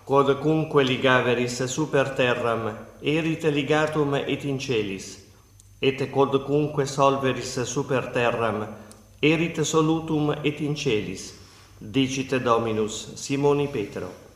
Quodcunque ligaveris super terram, erit ligatum et in celis, et quodcunque solveris super terram, erit solutum et in celis, dicit Dominus Simoni Petro.